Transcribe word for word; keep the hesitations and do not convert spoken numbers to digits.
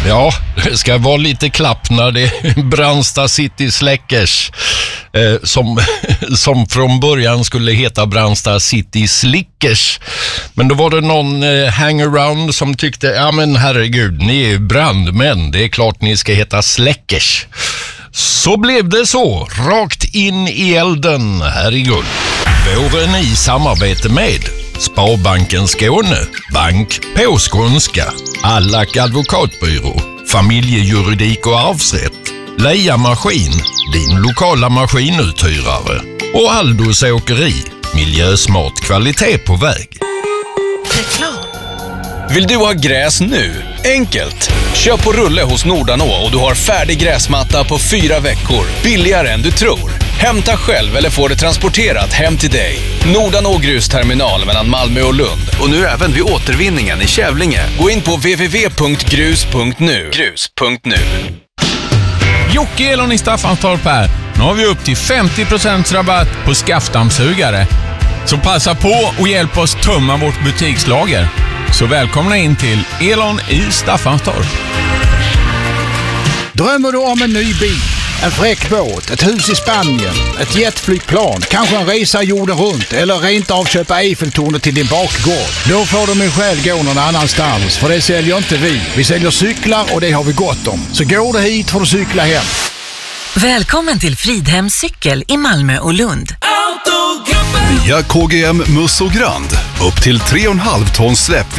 Ja, det ska vara lite klapp när det är Brandsta City Släckers eh, som, som från början skulle heta Brandsta City Slickers. Men då var det någon eh, hangaround som tyckte, ja men herregud, ni är ju brandmän, det är klart ni ska heta Släckers. Så blev det så, rakt in i elden här i Guld. Våren i samarbete med Sparbanken Skåne, Bank på skånska, Allack advokatbyrå, Familjejuridik och arvsrätt, Leia Maskin, din lokala maskinuthyrare och Aldos Åkeri, miljösmart kvalitet på väg. Reklam. Vill du ha gräs nu? Enkelt! Kör på rulle hos Nordanå och du har färdig gräsmatta på fyra veckor. Billigare än du tror. Hämta själv eller få det transporterat hem till dig. Nordanå grusterminal mellan Malmö och Lund. Och nu även vid återvinningen i Kävlinge. Gå in på w w w punkt grus punkt nu. grus punkt nu. Jocke Elon i Staffanstorp här. Nu har vi upp till femtio procent rabatt på skaftdammsugare. Så passa på och hjälp oss tömma vårt butikslager. Så välkomna in till Elon i Staffanstorp. Drömmer du om en ny bil, en fräck båt, ett hus i Spanien, ett jetflygplan, kanske en resa jorden runt eller rent av köpa Eiffeltornet till din bakgård? Då får du min själ gå någon annanstans, för det säljer inte vi. Vi säljer cyklar och det har vi gott om. Så går du hit får du cykla hem. Välkommen till Fridhems cykel i Malmö och Lund. Nya K G M Muss och Grand. Upp till tre komma fem tons släpp